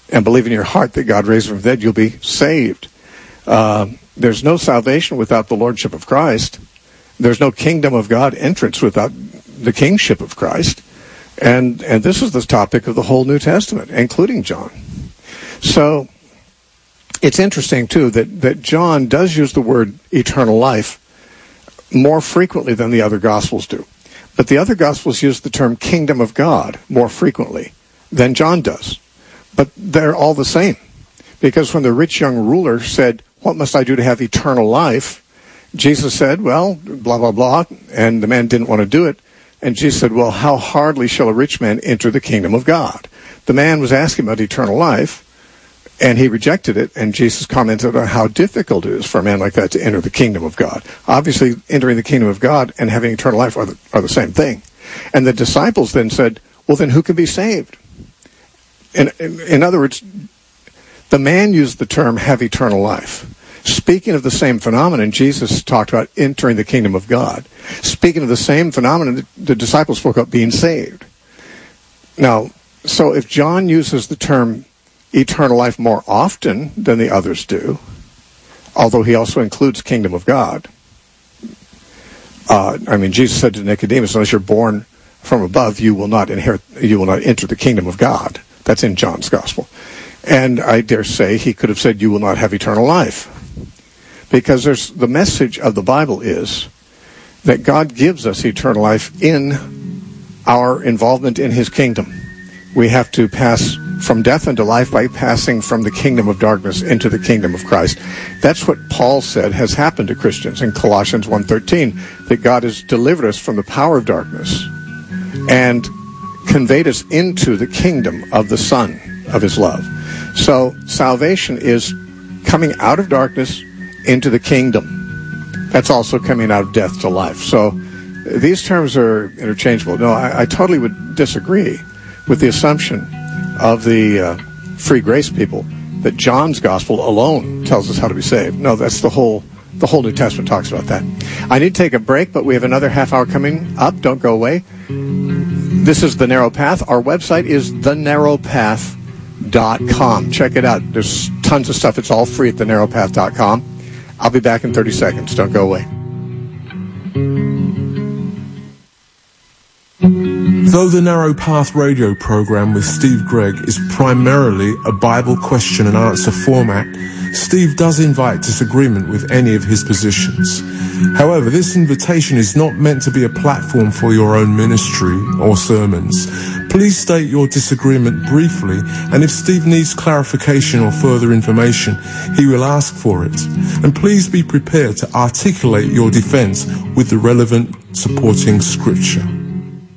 and believe in your heart that God raised him from the dead, you'll be saved. There's no salvation without the lordship of Christ. There's no kingdom of God entrance without the kingship of Christ. And this is the topic of the whole New Testament, including John. So it's interesting, too, that John does use the word eternal life more frequently than the other Gospels do. But the other Gospels use the term kingdom of God more frequently than John does. But they're all the same. Because when the rich young ruler said, "What must I do to have eternal life?" Jesus said, "Well, blah, blah, blah." And the man didn't want to do it. And Jesus said, "Well, how hardly shall a rich man enter the kingdom of God?" The man was asking about eternal life, and he rejected it. And Jesus commented on how difficult it is for a man like that to enter the kingdom of God. Obviously, entering the kingdom of God and having eternal life are the same thing. And the disciples then said, "Well, then who can be saved?" In other words, the man used the term "have eternal life." Speaking of the same phenomenon, Jesus talked about entering the kingdom of God. Speaking of the same phenomenon, the disciples spoke about being saved. Now, so if John uses the term eternal life more often than the others do, although he also includes kingdom of God, Jesus said to Nicodemus, "Unless you're born from above, you will not enter the kingdom of God." That's in John's gospel. And I dare say he could have said, "You will not have eternal life." Because the message of the Bible is that God gives us eternal life in our involvement in his kingdom. We have to pass from death into life by passing from the kingdom of darkness into the kingdom of Christ. That's what Paul said has happened to Christians in Colossians 1:13, that God has delivered us from the power of darkness and conveyed us into the kingdom of the Son of his love. So salvation is coming out of darkness into the kingdom. That's also coming out of death to life. So these terms are interchangeable. No, I totally would disagree with the assumption of the free grace people that John's gospel alone tells us how to be saved. No, that's the whole New Testament talks about that. I need to take a break, but we have another half hour coming up. Don't go away. This is The Narrow Path. Our website is thenarrowpath.com. Check it out. There's tons of stuff. It's all free at thenarrowpath.com. I'll be back in 30 seconds. Don't go away. Though the Narrow Path radio program with Steve Gregg is primarily a Bible question and answer format, Steve does invite disagreement with any of his positions. However, this invitation is not meant to be a platform for your own ministry or sermons. Please state your disagreement briefly, and if Steve needs clarification or further information, he will ask for it. And please be prepared to articulate your defense with the relevant supporting scripture.